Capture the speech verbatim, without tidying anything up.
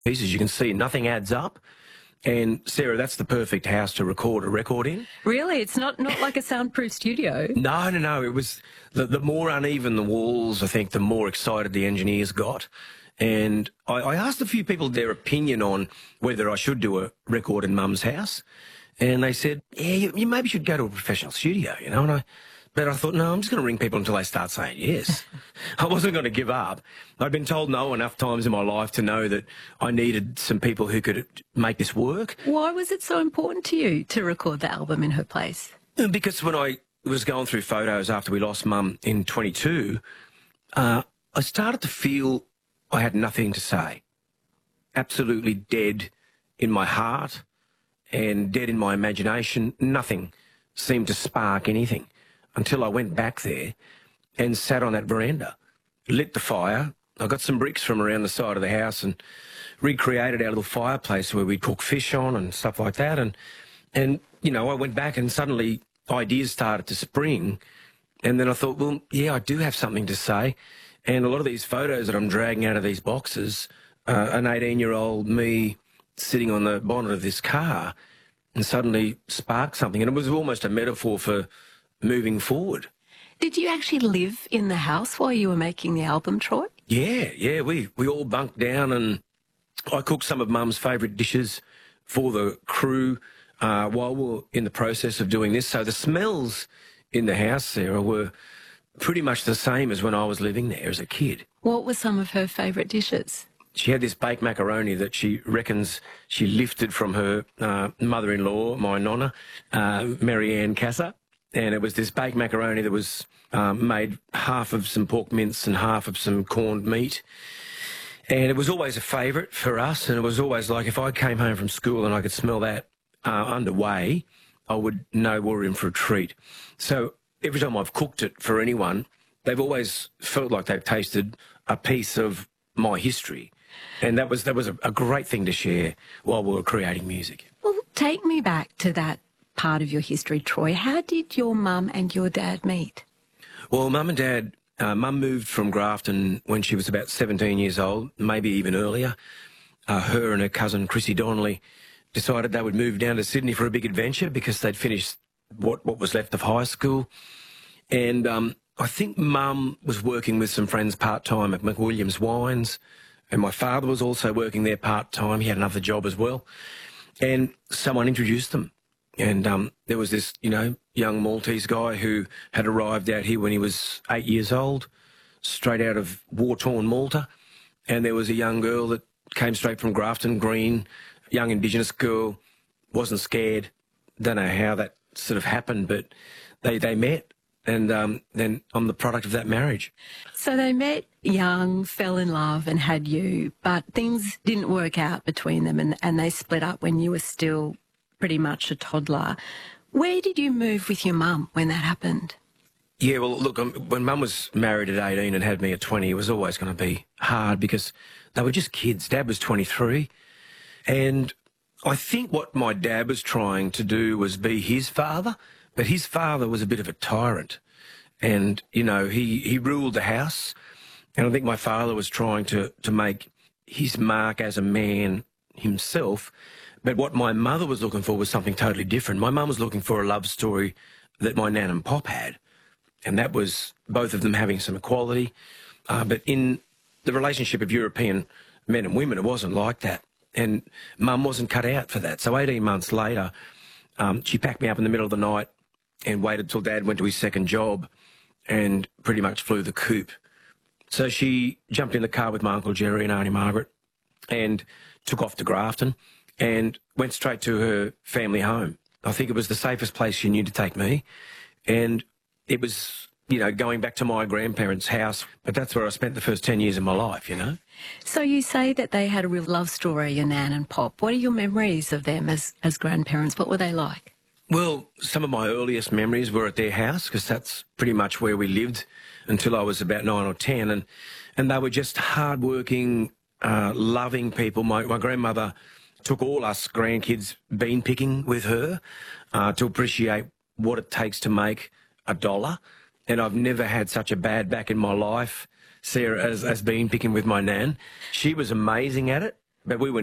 pieces. You can see nothing adds up. And, Sarah, that's the perfect house to record a record in. Really? It's not, not like a soundproof studio? No, no, no. It was the, the more uneven the walls, I think, the more excited the engineers got. And I, I asked a few people their opinion on whether I should do a record in Mum's house. And they said, yeah, you, you maybe should go to a professional studio, you know. And I, but I thought, no, I'm just going to ring people until they start saying yes. I wasn't going to give up. I'd been told no enough times in my life to know that I needed some people who could make this work. Why was it so important to you to record the album in her place? Because when I was going through photos after we lost Mum in twenty-two, uh, I started to feel I had nothing to say. Absolutely dead in my heart and dead in my imagination. Nothing seemed to spark anything until I went back there and sat on that veranda, lit the fire. I got some bricks from around the side of the house and recreated our little fireplace where we'd cook fish on and stuff like that. And, and you know, I went back and suddenly ideas started to spring. And then I thought, well, yeah, I do have something to say. And a lot of these photos that I'm dragging out of these boxes, uh, an eighteen-year-old me sitting on the bonnet of this car and suddenly sparked something. And it was almost a metaphor for moving forward. Did you actually live in the house while you were making the album, Troy? Yeah, yeah, we, we all bunked down and I cooked some of Mum's favourite dishes for the crew uh, while we were in the process of doing this. So the smells in the house, Sarah, were pretty much the same as when I was living there as a kid. What were some of her favourite dishes? She had this baked macaroni that she reckons she lifted from her uh, mother-in-law, my nonna, uh, Marianne Casa. And it was this baked macaroni that was um, made half of some pork mince and half of some corned meat. And it was always a favourite for us. And it was always like if I came home from school and I could smell that uh, underway, I would know we're in for a treat. So every time I've cooked it for anyone, they've always felt like they've tasted a piece of my history. And that was, that was a, a great thing to share while we were creating music. Well, take me back to that part of your history, Troy. How did your mum and your dad meet? Well, Mum and Dad, uh, Mum moved from Grafton when she was about seventeen years old, maybe even earlier. Uh, her and her cousin, Chrissy Donnelly, decided they would move down to Sydney for a big adventure because they'd finished what, what was left of high school. And um, I think Mum was working with some friends part-time at McWilliams Wines, and my father was also working there part-time. He had another job as well. And someone introduced them. And um, there was this, you know, young Maltese guy who had arrived out here when he was eight years old, straight out of war-torn Malta. And there was a young girl that came straight from Grafton Green, young Indigenous girl, wasn't scared. Don't know how that sort of happened, but they, they met. And um, then I'm the product of that marriage. So they met young, fell in love and had you, but things didn't work out between them and, and they split up when you were still pretty much a toddler. Where did you move with your mum when that happened? Yeah, well, look, um, when Mum was married at eighteen and had me at twenty, it was always going to be hard because they were just kids. Dad was twenty-three. And I think what my dad was trying to do was be his father, but his father was a bit of a tyrant. And, you know, he, he ruled the house. And I think my father was trying to, to make his mark as a man himself. But what my mother was looking for was something totally different. My mum was looking for a love story that my nan and pop had. And that was both of them having some equality. Uh, but in the relationship of European men and women, it wasn't like that. And Mum wasn't cut out for that. So eighteen months later, um, she packed me up in the middle of the night and waited till Dad went to his second job and pretty much flew the coop. So she jumped in the car with my Uncle Jerry and Auntie Margaret and took off to Grafton and went straight to her family home. I think it was the safest place she knew to take me. And it was, you know, going back to my grandparents' house, but that's where I spent the first ten years of my life, you know. So you say that they had a real love story, your nan and pop. What are your memories of them as, as grandparents? What were they like? Well, some of my earliest memories were at their house because that's pretty much where we lived until I was about nine or ten. And, and they were just hardworking, uh, loving people. My, my grandmother took all us grandkids bean picking with her uh, to appreciate what it takes to make a dollar. And I've never had such a bad back in my life, Sarah, as, as bean picking with my nan. She was amazing at it. but we were